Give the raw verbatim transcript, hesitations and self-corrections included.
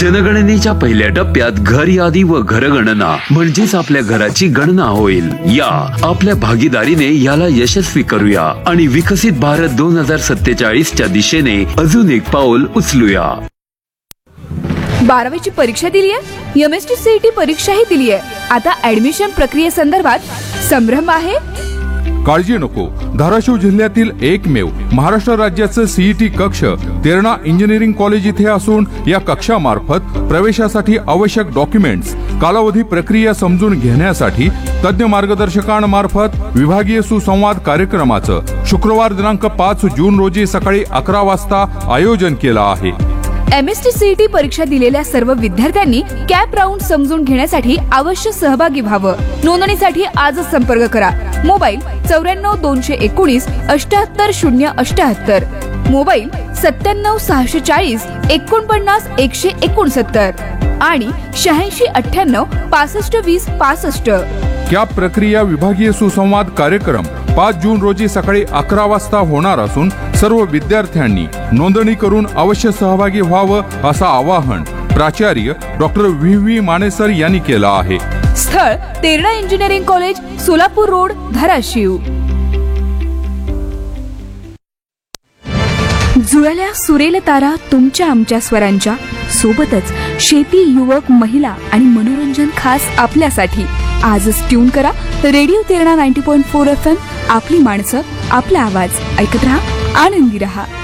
जनगणनेच्या पहिल्या टप्प्यात घर यादी व घरगणना म्हणजेच आपल्या घराची गणना होईल. या आपल्या भागीदारीने याला यशस्वी करूया आणि विकसित भारत दोन हजार सत्तेचाळीस च्या दिशेने अजून एक पाऊल उचलूया. बारावीची परीक्षा दिली आहे, M S T C E T परीक्षाही दिली आहे. आता ऍडमिशन प्रक्रियेसंदर्भात संभ्रम आहे? काळजी नको. धाराशिव जिल्ह्यातील एकमेव महाराष्ट्र राज्याचं सीईटी कक्ष तेरणा इंजिनिअरिंग कॉलेज इथे असून या कक्षामार्फत प्रवेशासाठी आवश्यक डॉक्युमेंट्स, कालावधी, प्रक्रिया समजून घेण्यासाठी तज्ञ मार्गदर्शकांमार्फत विभागीय सुसंवाद कार्यक्रमाचं शुक्रवार दिनांक पाच जून रोजी सकाळी अकरा वाजता आयोजन केलं आहे. M S T C E T परीक्षा दिलेल्या सर्व विद्यार्थ्यांनी कॅप राऊंड समजून घेण्यासाठी अवश्य सहभागी व्हावं. नोंदणीसाठी आजच संपर्क करा. मोबाईल चौऱ्याण्णव दोनशे एकोणीस अष्ट्याहत्तर शून्य अष्ट्याहत्तर, मोबाईल सत्त्याण्णव सहाशे चाळीस एकोणपन्नास एकशे एकोणसत्तर आणि शहाऐंशी अठ्ठ्याण्णव पासष्ट वीस पासष्ट. कॅप प्रक्रिया विभागीय सुसंवाद कार्यक्रम पाच जून रोजी सकाळी अकरा वाजता होणार असून सर्व विद्यार्थ्यांनी नोंदणी करून अवश्य सहभागी व्हावं असं आवाहन प्राचार्य डॉक्टर व्ही व्ही मानेसर यांनी केलं आहे. स्थळ Terna engineering college, Solapur road, Dharashiv. जुळल्या सुरेल तारा तुमच्या आमच्या स्वरांच्या सोबतच शेती, युवक, महिला आणि मनोरंजन खास आपल्यासाठी. आजच ट्यून करा रेडिओ तेरणा नव्वद पॉईंट चार एफ एम. आपली माणसं, आपला आवाज. ऐकत रहा, आनंदी रहा.